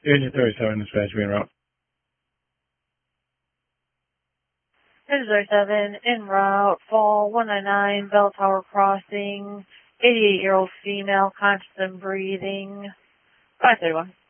Union 37, dispatch being route. Union 37, en route, fall 199, Bell Tower Crossing, 88-year-old female, conscious and breathing, 531.